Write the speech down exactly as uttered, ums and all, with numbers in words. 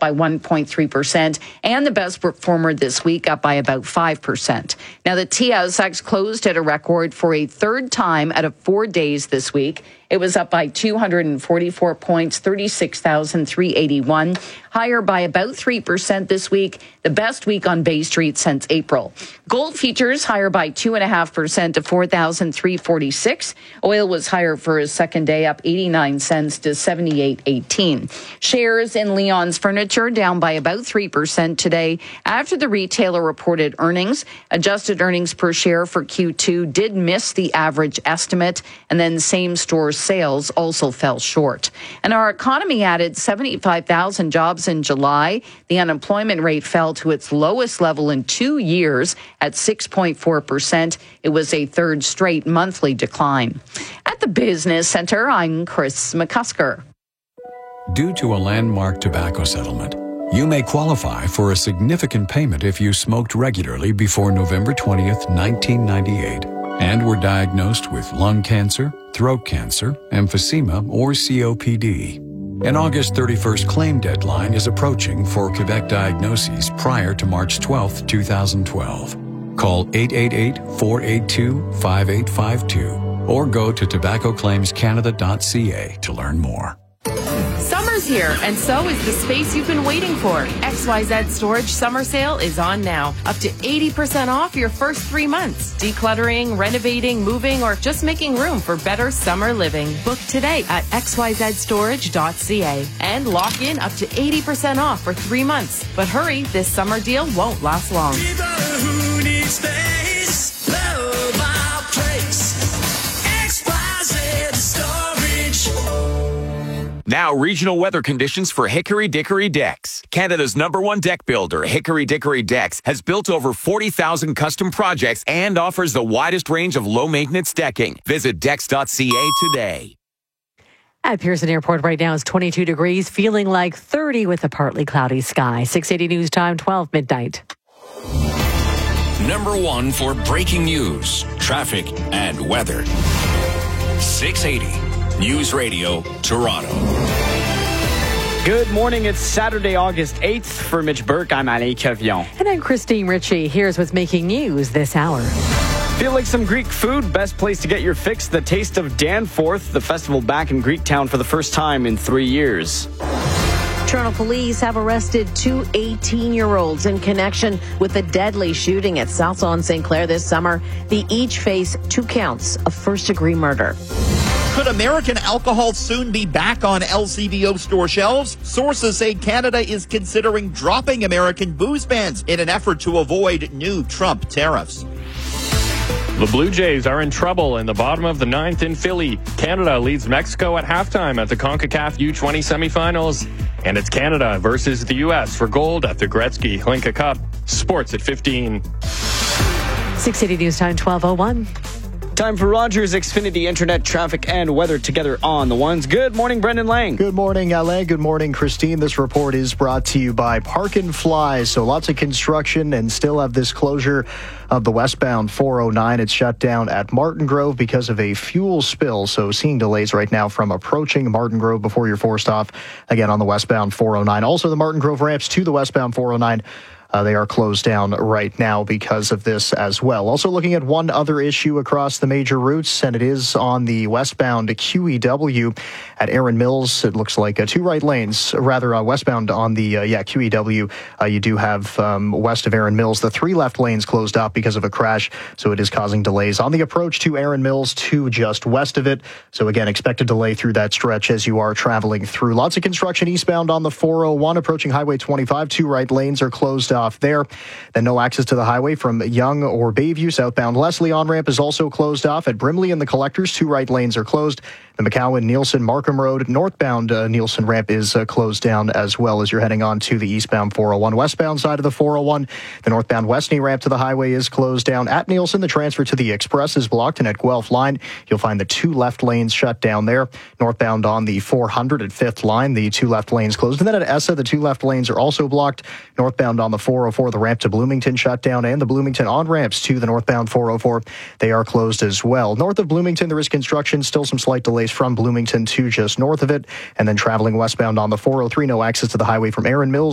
by one point three percent, and the best performer this week up by about five percent. Now, the T S X closed at a record for a third time out of four days this week. It was up by two hundred forty-four points, thirty-six thousand three hundred eighty-one, higher by about three percent this week, the best week on Bay Street since April. Gold futures higher by two point five percent to four thousand three hundred forty-six. Oil was higher for a second day, up eighty-nine cents to seventy-eight eighteen. Shares in Leon's Furniture down by about three percent today after the retailer reported earnings. Adjusted earnings per share for Q two did miss the average estimate, and then same-store sales also fell short. And our economy added seventy-five thousand jobs in July. The unemployment rate fell to its lowest level in two years at six point four percent. It was a third straight monthly decline. At the Business Center, I'm Chris McCusker. Due to a landmark tobacco settlement, you may qualify for a significant payment if you smoked regularly before November twentieth, nineteen ninety-eight, and were diagnosed with lung cancer, throat cancer, emphysema, or C O P D. An August thirty-first claim deadline is approaching for Quebec diagnoses prior to March twelfth, twenty twelve. Call eight eight eight, four eight two, five eight five two or go to tobacco claims canada dot c a to learn more. Summer's here, and so is the space you've been waiting for. X Y Z Storage Summer Sale is on now. Up to eighty percent off your first three months. Decluttering, renovating, moving, or just making room for better summer living. Book today at x y z storage dot c a and lock in up to eighty percent off for three months. But hurry, this summer deal won't last long. People who need space, love our place. X Y Z Storage. Now, regional weather conditions for Hickory Dickory Decks. Canada's number one deck builder, Hickory Dickory Decks, has built over forty thousand custom projects and offers the widest range of low-maintenance decking. Visit decks dot c a today. At Pearson Airport right now is twenty-two degrees, feeling like thirty with a partly cloudy sky. six eighty News Time, twelve midnight. Number one for breaking news, traffic, and weather. six eighty News Radio, Toronto. Good morning. It's Saturday, August eighth. For Mitch Burke, I'm Alain Cavion. And I'm Christine Ritchie. Here's what's making news this hour. Feel like some Greek food? Best place to get your fix, the Taste of Danforth, the festival back in Greektown for the first time in three years. Toronto police have arrested two eighteen-year-olds in connection with the deadly shooting at South on Saint Clair this summer. They each face two counts of first-degree murder. Could American alcohol soon be back on L C B O store shelves? Sources say Canada is considering dropping American booze bans in an effort to avoid new Trump tariffs. The Blue Jays are in trouble in the bottom of the ninth in Philly. Canada leads Mexico at halftime at the CONCACAF U twenty semifinals. And it's Canada versus the U S for gold at the Gretzky Hlinka Cup. Sports at fifteen. six eighty News Time, twelve oh one. Time for Rogers Xfinity Internet traffic and weather together on the ones. Good morning, Brendan Lang. Good morning, Alain. Good morning, Christine. This report is brought to you by Park and Fly. So lots of construction and still have this closure of the westbound four oh nine. It's shut down at Martin Grove because of a fuel spill. So seeing delays right now from approaching Martin Grove before you're forced off again on the westbound four oh nine. Also, the Martin Grove ramps to the westbound four oh nine. Uh, they are closed down right now because of this as well. Also looking at one other issue across the major routes, and it is on the westbound Q E W at Erin Mills. It looks like uh, two right lanes, rather uh, westbound on the uh, yeah Q E W. Uh, you do have um, west of Erin Mills, the three left lanes closed up because of a crash, so it is causing delays on the approach to Erin Mills to just west of it. So again, expect a delay through that stretch as you are traveling through. Lots of construction eastbound on the four oh one approaching Highway twenty-five. Two right lanes are closed off there. Then no access to the highway from Yonge or Bayview. Southbound Leslie on-ramp is also closed off at Brimley and the Collectors. Two right lanes are closed. The McCowan, Nielsen, Markham Road, northbound uh, Nielsen ramp is uh, closed down as well as you're heading on to the eastbound four oh one. Westbound side of the four oh one, the northbound Westney ramp to the highway is closed down. At Nielsen, the transfer to the Express is blocked, and at Guelph line, you'll find the two left lanes shut down there. Northbound on the four hundred at fifth line, the two left lanes closed. And then at Essa, the two left lanes are also blocked. Northbound on the four oh four, the ramp to Bloomington shut down, and the Bloomington on-ramps to the northbound four oh four, they are closed as well. North of Bloomington, there is construction, still some slight delays from Bloomington to just north of it, and then traveling westbound on the four oh three, no access to the highway from Erin Mills